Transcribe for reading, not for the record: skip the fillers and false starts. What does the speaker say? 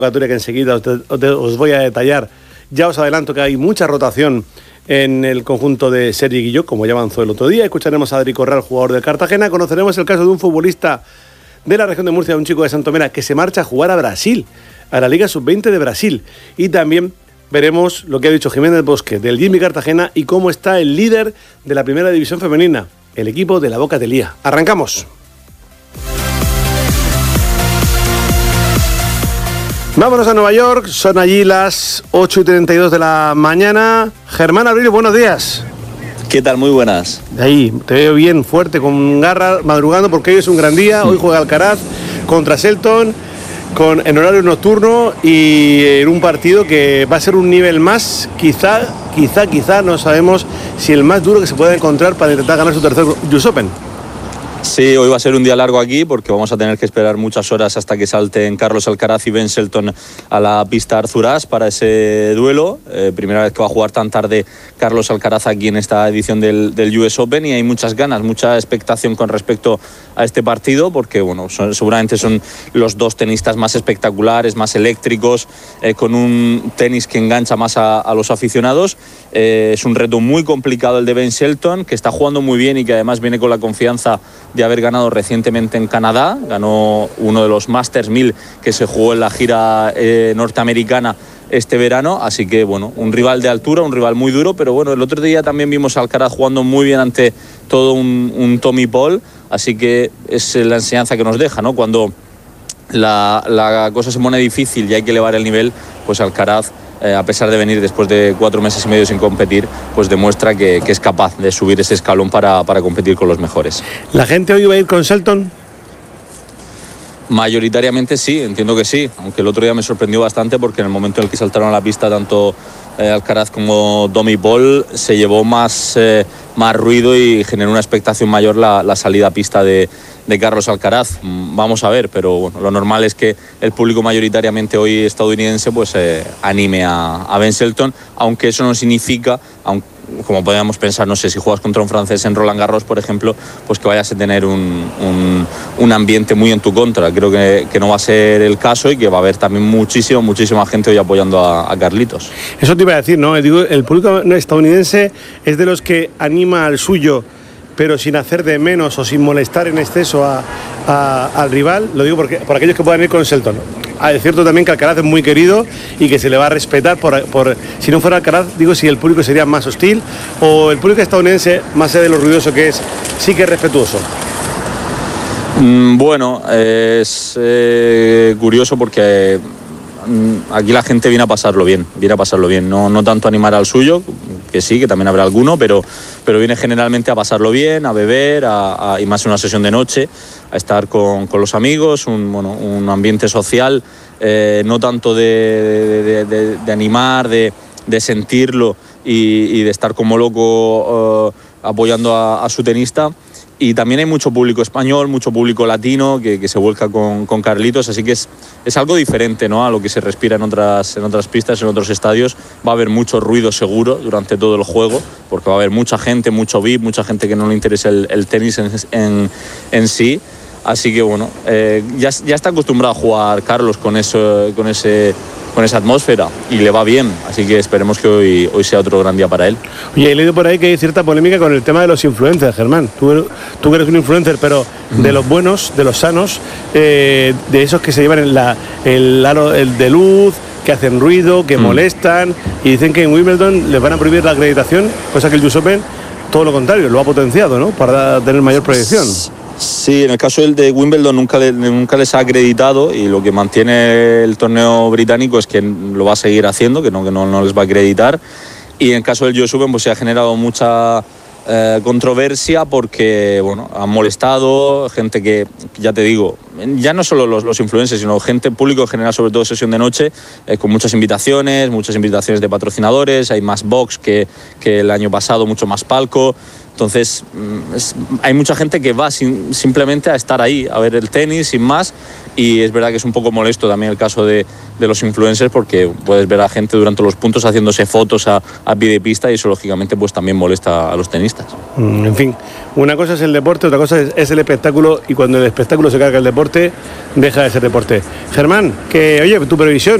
Que enseguida os voy a detallar. Ya os adelanto que hay mucha rotación en el conjunto de Sergi Guillot, como ya avanzó el otro día. Escucharemos a Adri Corral, jugador de Cartagena. Conoceremos el caso de un futbolista de la región de Murcia, un chico de Santomera, que se marcha a jugar a Brasil, a la Liga Sub-20 de Brasil. Y también veremos lo que ha dicho Jiménez Bosque del Jimmy Cartagena y cómo está el líder de la primera división femenina, el equipo de la Boca de Lía. ¡Arrancamos! Vámonos a Nueva York, son allí las 8:32 de la mañana. Germán Abril, buenos días. ¿Qué tal? Muy buenas. Ahí, te veo bien, fuerte, con garra, madrugando, porque hoy es un gran día. Hoy juega Alcaraz contra Shelton, en horario nocturno y en un partido que va a ser un nivel más, quizá, no sabemos si el más duro que se pueda encontrar para intentar ganar su tercer US Open. Sí, hoy va a ser un día largo aquí porque vamos a tener que esperar muchas horas hasta que salten Carlos Alcaraz y Ben Shelton a la pista Arthur Ashe para ese duelo. Primera vez que va a jugar tan tarde Carlos Alcaraz aquí en esta edición del US Open y hay muchas ganas, mucha expectación con respecto a este partido porque bueno, seguramente son los dos tenistas más espectaculares, más eléctricos, con un tenis que engancha más a los aficionados. Es un reto muy complicado el de Ben Shelton, que está jugando muy bien y que además viene con la confianza de haber ganado recientemente en Canadá. Ganó uno de los Masters 1000 que se jugó en la gira norteamericana este verano, así que bueno, un rival de altura, un rival muy duro, pero bueno, el otro día también vimos a Alcaraz jugando muy bien ante todo un Tommy Paul, así que es la enseñanza que nos deja, ¿no? Cuando la cosa se pone difícil y hay que elevar el nivel, pues Alcaraz, a pesar de venir después de 4 meses y medio sin competir, pues demuestra que es capaz de subir ese escalón para competir con los mejores. ¿La gente hoy va a ir con Shelton? Mayoritariamente sí, entiendo que sí, aunque el otro día me sorprendió bastante porque en el momento en el que saltaron a la pista tanto Alcaraz como Tommy Paul se llevó más ruido y generó una expectación mayor la salida a pista de Carlos Alcaraz. Vamos a ver, pero bueno, lo normal es que el público mayoritariamente hoy estadounidense pues anime a Ben Shelton, aunque eso no significa, como podríamos pensar, no sé, si juegas contra un francés en Roland Garros, por ejemplo, pues que vayas a tener un ambiente muy en tu contra. Creo que no va a ser el caso y que va a haber también muchísima gente hoy apoyando a Carlitos. Eso te iba a decir, ¿no? Digo, el público estadounidense es de los que anima al suyo, pero sin hacer de menos o sin molestar en exceso al rival. Lo digo por aquellos que puedan ir con Shelton. Es cierto también que Alcaraz es muy querido y que se le va a respetar si no fuera Alcaraz, digo, si el público sería más hostil o el público estadounidense, más allá de lo ruidoso que es, sí que es respetuoso. Bueno, es curioso porque aquí la gente viene a pasarlo bien, no tanto a animar al suyo, que sí, que también habrá alguno, pero viene generalmente a pasarlo bien, a beber, y más en una sesión de noche, a estar con los amigos, un ambiente social, no tanto de animar, de sentirlo y de estar como loco apoyando a su tenista. Y también hay mucho público español, mucho público latino que se vuelca con Carlitos, así que es algo diferente, ¿no?, a lo que se respira en otras pistas, en otros estadios. Va a haber mucho ruido seguro durante todo el juego, porque va a haber mucha gente, mucho VIP, mucha gente que no le interesa el tenis en sí. Así que bueno, ya está acostumbrado a jugar Carlos con esa atmósfera y le va bien, así que esperemos que hoy sea otro gran día para él. Oye, he leído por ahí que hay cierta polémica con el tema de los influencers, Germán. Tú que eres un influencer, pero de los buenos, de los sanos, de esos que se llevan el aro de luz, que hacen ruido, que molestan, y dicen que en Wimbledon les van a prohibir la acreditación, cosa que el US Open, todo lo contrario, lo ha potenciado, ¿no?, para tener mayor proyección. Sí, en el caso del de Wimbledon nunca les ha acreditado y lo que mantiene el torneo británico es que lo va a seguir haciendo, que no les va a acreditar. Y en el caso del US Open pues se ha generado mucha controversia porque bueno, han molestado gente que, ya te digo, ya no solo los influencers, sino gente, público en general, sobre todo sesión de noche, con muchas invitaciones de patrocinadores, hay más box que el año pasado, mucho más palco. Entonces, hay mucha gente que va simplemente a estar ahí, a ver el tenis, sin más, y es verdad que es un poco molesto también el caso de los influencers, porque puedes ver a gente durante los puntos haciéndose fotos a pie de pista, y eso lógicamente pues también molesta a los tenistas. En fin, una cosa es el deporte, otra cosa es el espectáculo, y cuando el espectáculo se carga el deporte, deja de ser deporte. Germán, que oye, tu previsión.